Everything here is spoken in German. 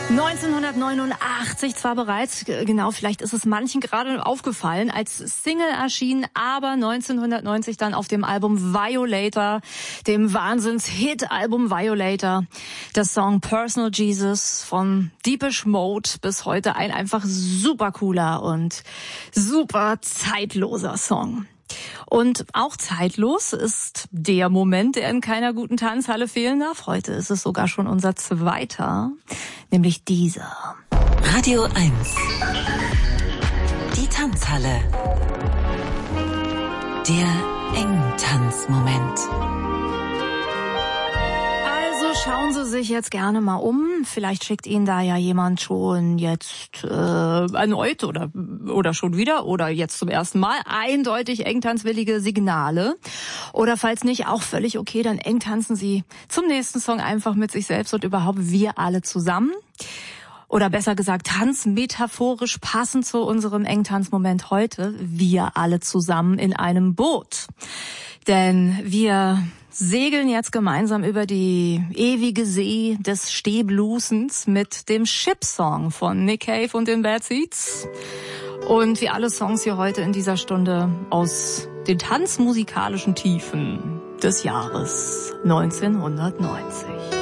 1989 zwar bereits, genau, vielleicht ist es manchen gerade aufgefallen, als Single erschienen, aber 1990 dann auf dem Album Violator, dem Wahnsinns-Hit-Album Violator, der Song Personal Jesus von Depeche Mode, bis heute ein einfach super cooler und super zeitloser Song. Und auch zeitlos ist der Moment, der in keiner guten Tanzhalle fehlen darf. Heute ist es sogar schon unser zweiter, nämlich dieser. Radio 1. Die Tanzhalle. Der Engtanzmoment. Schauen Sie sich jetzt gerne mal um. Vielleicht schickt Ihnen da ja jemand schon jetzt erneut oder schon wieder oder jetzt zum ersten Mal eindeutig engtanzwillige Signale. Oder falls nicht, auch völlig okay, dann engtanzen Sie zum nächsten Song einfach mit sich selbst und überhaupt wir alle zusammen. Oder besser gesagt, tanzmetaphorisch passend zu unserem Engtanzmoment heute, wir alle zusammen in einem Boot. Denn wir segeln jetzt gemeinsam über die ewige See des Stehbluesens mit dem Ship-Song von Nick Cave und den Bad Seeds. Und wie alle Songs hier heute in dieser Stunde aus den tanzmusikalischen Tiefen des Jahres 1990.